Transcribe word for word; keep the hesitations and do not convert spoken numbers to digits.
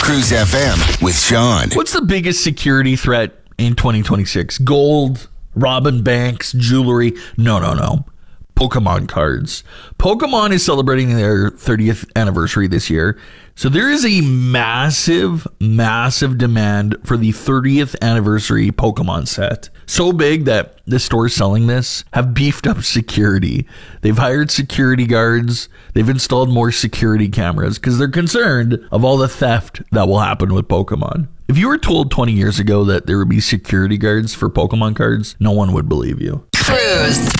Cruise F M with Sean. What's the biggest security threat in twenty twenty-six? Gold, robbing banks, jewelry? No, no, no. Pokemon cards. Pokemon is celebrating their thirtieth anniversary this year. So there is a massive, massive demand for the thirtieth anniversary Pokemon set. So big that the stores selling this have beefed up security. They've hired security guards. They've installed more security cameras because they're concerned of all the theft that will happen with Pokemon. If you were told twenty years ago that there would be security guards for Pokemon cards, no one would believe you. Cruise.